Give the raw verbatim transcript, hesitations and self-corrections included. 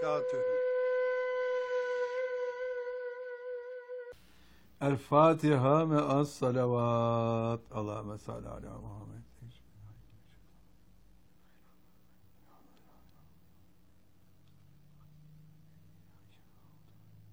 Fatiha. El Fatiha me'as salavat. Allahümme salli ala Muhammed.